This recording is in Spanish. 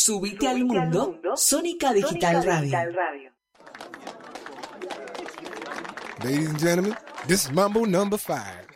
Subite al mundo, Sónica Digital Radio. Ladies and gentlemen, this is Mambo number 5.